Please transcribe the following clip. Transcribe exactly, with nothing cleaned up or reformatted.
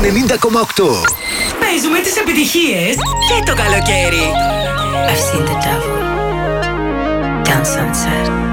ενενήντα κόμμα οκτώ. Παίζουμε τις επιτυχίες και το καλοκαίρι. I've seen the devil down sunset.